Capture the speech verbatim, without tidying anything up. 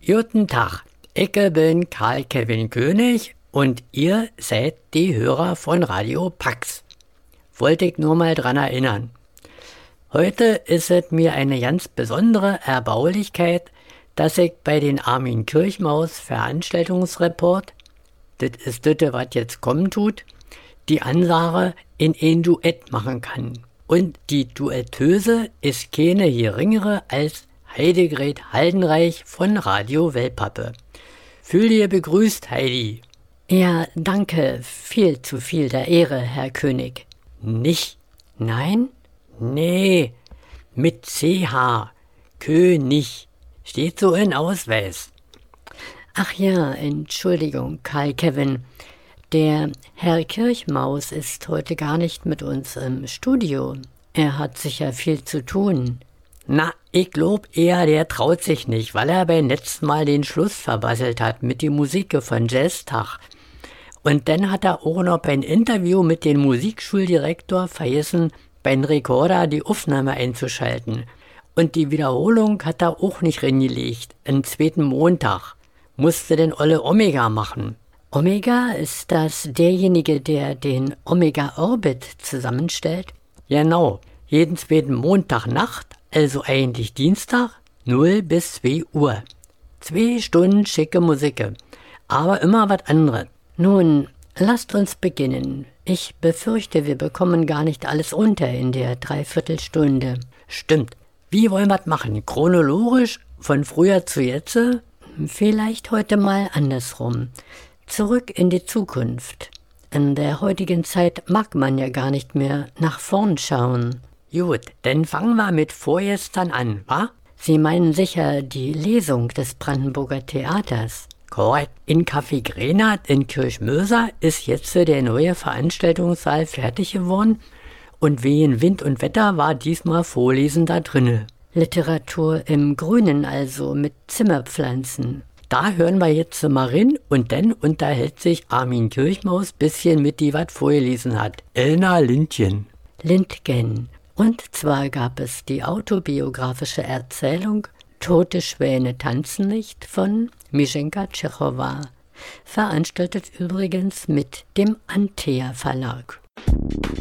Guten Tag, ich bin Karl Kevin König und ihr seid die Hörer von Radio Pax. Wollte ich nur mal dran erinnern. Heute ist es mir eine ganz besondere Erbaulichkeit, dass ich bei den Armin Kirchmaus Veranstaltungsreport, das ist das, was jetzt kommen tut, die Ansage in ein Duett machen kann. Und die Duettöse ist keine geringere als Heidegret Haldenreich von Radio Wellpappe. Fühl dir begrüßt, Heidi. Ja, danke. Viel zu viel der Ehre, Herr König. Nicht? Nein? Nee. Mit C H. König. Steht so in Ausweis. Ach ja, Entschuldigung, Karl Kevin. Der Herr Kirchmaus ist heute gar nicht mit uns im Studio. Er hat sicher viel zu tun. Na, ich glaub eher, der traut sich nicht, weil er beim letzten Mal den Schluss verbasselt hat mit die Musik von Jazztag. Und dann hat er auch noch beim Interview mit dem Musikschuldirektor vergessen, beim Rekorder die Aufnahme einzuschalten. Und die Wiederholung hat er auch nicht reingelegt, am zweiten Montag. Musste den Olle Omega machen. Omega, ist das derjenige, der den Omega-Orbit zusammenstellt? Genau, jeden zweiten Montagnacht, also eigentlich Dienstag, null bis zwei Uhr. Zwei Stunden schicke Musik, aber immer was anderes. Nun, lasst uns beginnen. Ich befürchte, wir bekommen gar nicht alles unter in der Dreiviertelstunde. Stimmt. Wie wollen wir das machen? Chronologisch, von früher zu jetzt? Vielleicht heute mal andersrum. Zurück in die Zukunft. In der heutigen Zeit mag man ja gar nicht mehr nach vorn schauen. Gut, dann fangen wir mit vorgestern an, wa? Sie meinen sicher die Lesung des Brandenburger Theaters. Korrekt. In Café Grenat in Kirchmöser ist jetzt der neue Veranstaltungssaal fertig geworden und wegen Wind und Wetter war diesmal Vorlesen da drinne. Literatur im Grünen also, mit Zimmerpflanzen. Da hören wir jetzt mal rein und dann unterhält sich Armin Kirchmaus bisschen mit die was vorgelesen hat. Elna Lindgen. Lindgen. Und zwar gab es die autobiografische Erzählung Tote Schwäne tanzen nicht von Mischenka Tschechowa. Veranstaltet übrigens mit dem Antea Verlag.